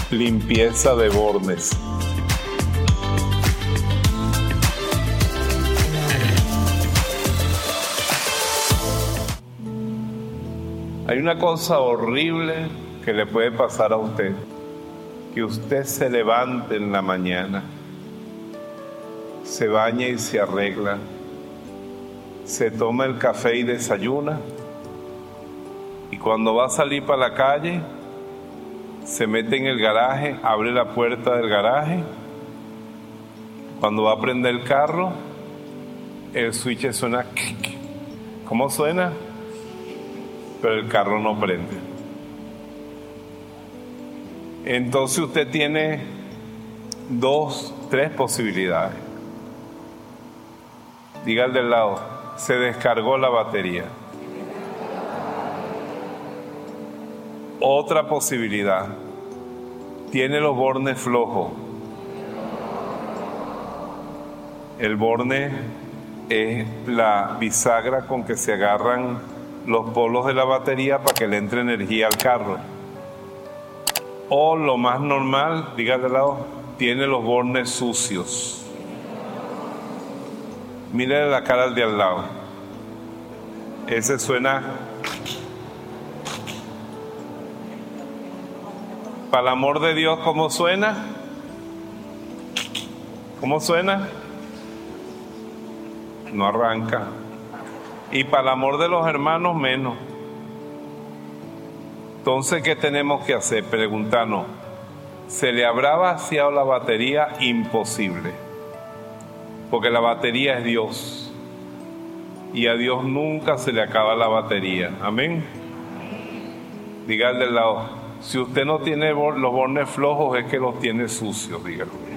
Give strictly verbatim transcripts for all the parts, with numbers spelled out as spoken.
limpieza de bornes. Hay una cosa horrible que le puede pasar a usted, que usted se levante en la mañana, se baña y se arregla, se toma el café y desayuna, y cuando va a salir para la calle, se mete en el garaje, abre la puerta del garaje, cuando va a prender el carro, el switch suena, ¿cómo suena? Pero el carro no prende. Entonces usted tiene dos, tres posibilidades. Diga al del lado, se descargó la batería. Otra posibilidad, tiene los bornes flojos. El borne es la bisagra con que se agarran los polos de la batería para que le entre energía al carro. O lo más normal, diga de lado, tiene los bornes sucios. Mire la cara al de al lado. Ese suena. Para el amor de Dios, ¿cómo suena? ¿Cómo suena? No arranca. Y para el amor de los hermanos, menos. Entonces, ¿qué tenemos que hacer? Preguntarnos, ¿se le habrá vaciado la batería? Imposible. Porque la batería es Dios. Y a Dios nunca se le acaba la batería. Amén. Diga al del lado, si usted no tiene los bornes flojos, es que los tiene sucios, dígalo.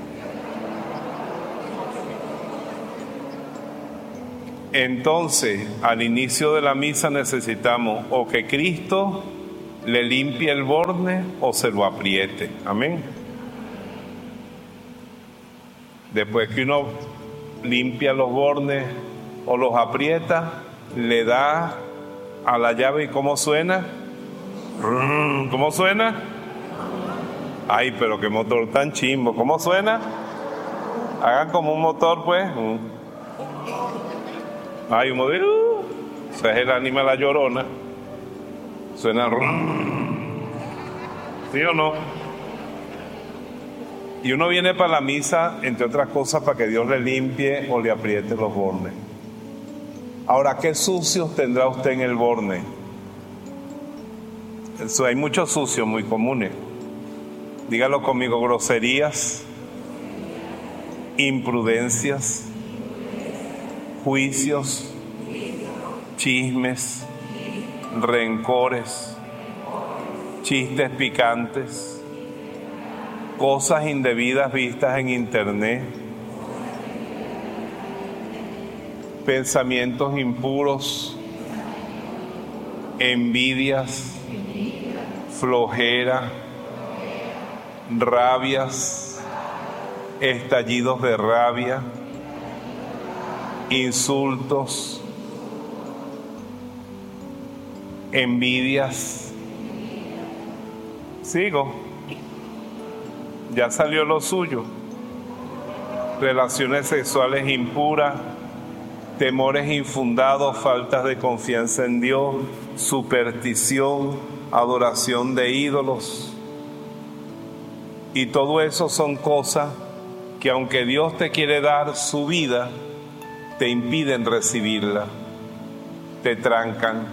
Entonces, al inicio de la misa necesitamos o que Cristo le limpie el borne o se lo apriete. Amén. Después que uno limpia los bornes o los aprieta, le da a la llave y ¿cómo suena? ¿Cómo suena? Ay, pero qué motor tan chimbo. ¿Cómo suena? Hagan como un motor, pues. Hay un modelo, o sea, es el ánima la llorona. Suena, ¿sí o no? Y uno viene para la misa, entre otras cosas, para que Dios le limpie o le apriete los bornes. Ahora, ¿qué sucios tendrá usted en el borne? Eso, hay muchos sucios muy comunes. Dígalo conmigo, groserías, imprudencias, juicios, chismes, rencores, chistes picantes, cosas indebidas vistas en internet, pensamientos impuros, envidias, flojera, rabias, estallidos de rabia, insultos, envidias. Sigo. Ya salió lo suyo. Relaciones sexuales impuras, temores infundados, faltas de confianza en Dios, superstición, adoración de ídolos. Y todo eso son cosas que aunque Dios te quiere dar su vida, te impiden recibirla, te trancan.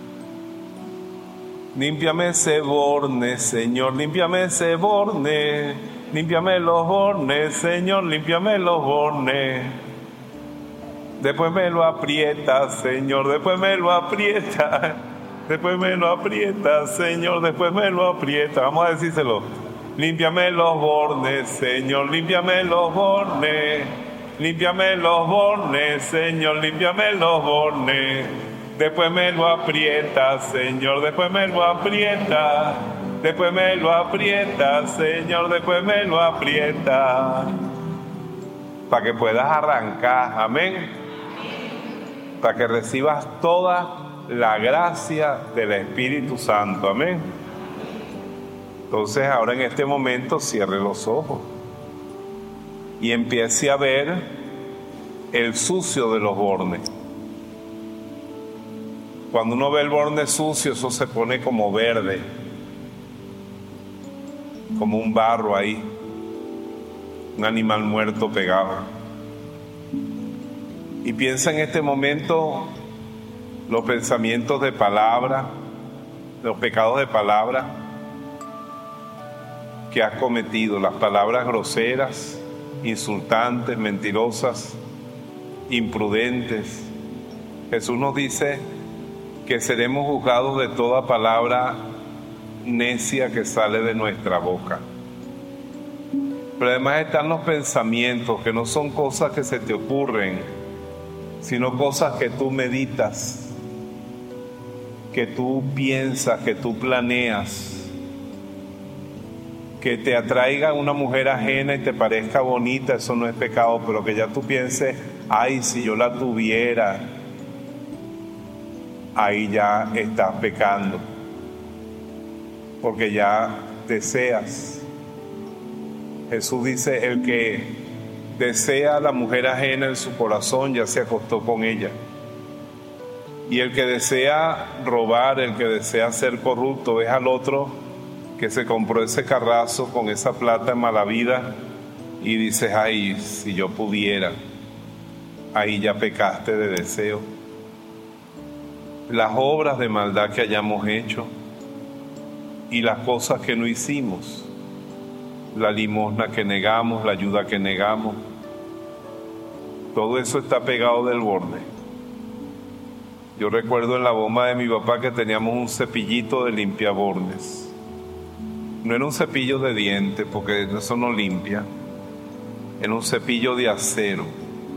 Límpiame ese borne, Señor, límpiame ese borne, límpiame los bornes, Señor, límpiame los bornes. Después me lo aprieta, Señor, después me lo aprieta, después me lo aprieta, Señor, después me lo aprieta. Vamos a decírselo. Límpiame los bornes, Señor, límpiame los bornes. Límpiame los bornes, Señor, límpiame los bornes. Después me lo aprieta, Señor, después me lo aprieta. Después me lo aprieta, Señor, después me lo aprieta. Para que puedas arrancar, amén. Para que recibas toda la gracia del Espíritu Santo, amén. Entonces ahora en este momento cierre los ojos y empiece a ver el sucio de los bornes. Cuando uno ve el borne sucio, eso se pone como verde, como un barro ahí, un animal muerto pegado. Y piensa en este momento los pensamientos de palabra, los pecados de palabra que has cometido, las palabras groseras, insultantes, mentirosas, imprudentes. Jesús nos dice que seremos juzgados de toda palabra necia que sale de nuestra boca. Pero además están los pensamientos, que no son cosas que se te ocurren, sino cosas que tú meditas, que tú piensas, que tú planeas. Que te atraiga una mujer ajena y te parezca bonita, eso no es pecado, pero que ya tú pienses, ay, si yo la tuviera, ahí ya estás pecando, porque ya deseas. Jesús dice, el que desea a la mujer ajena en su corazón ya se acostó con ella. Y el que desea robar, el que desea ser corrupto, es al otro que se compró ese carrazo con esa plata en mala vida y dices, ay, si yo pudiera, ahí ya pecaste de deseo. Las obras de maldad que hayamos hecho y las cosas que no hicimos, la limosna que negamos, la ayuda que negamos, todo eso está pegado del borde. Yo recuerdo en la bomba de mi papá que teníamos un cepillito de limpiabordes. No era un cepillo de dientes, porque eso no limpia. Era un cepillo de acero.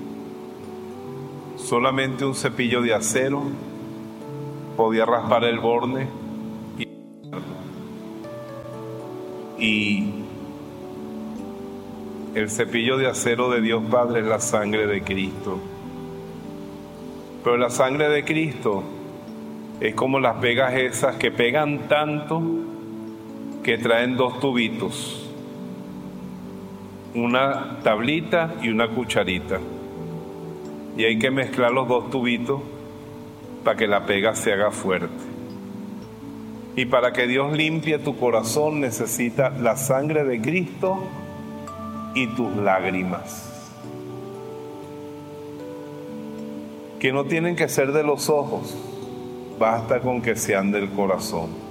Solamente un cepillo de acero podía raspar el borde y, y el cepillo de acero de Dios Padre es la sangre de Cristo. Pero la sangre de Cristo es como las pegas esas que pegan tanto que traen dos tubitos, una tablita y una cucharita, y hay que mezclar los dos tubitos para que la pega se haga fuerte. Y para que Dios limpie tu corazón necesita la sangre de Cristo y tus lágrimas, que no tienen que ser de los ojos, basta con que sean del corazón.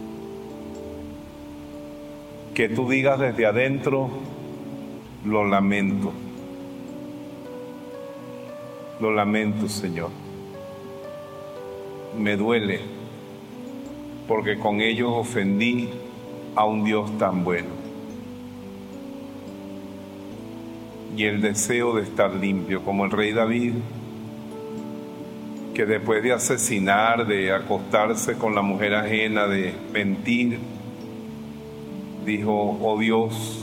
Que tú digas desde adentro, lo lamento, lo lamento, Señor. Me duele, porque con ellos ofendí a un Dios tan bueno. Y el deseo de estar limpio, como el rey David, que después de asesinar, de acostarse con la mujer ajena, de mentir, dijo, oh Dios,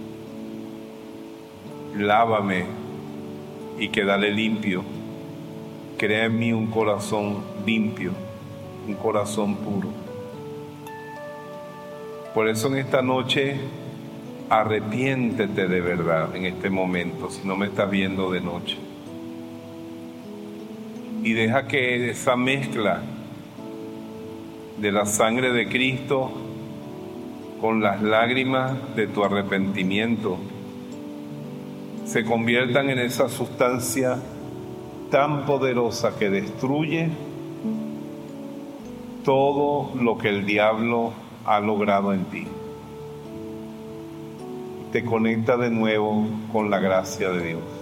lávame y quédale limpio. Crea en mí un corazón limpio, un corazón puro. Por eso en esta noche, arrepiéntete de verdad en este momento, si no me estás viendo de noche. Y deja que esa mezcla de la sangre de Cristo con las lágrimas de tu arrepentimiento se conviertan en esa sustancia tan poderosa que destruye todo lo que el diablo ha logrado en ti. Te conecta de nuevo con la gracia de Dios.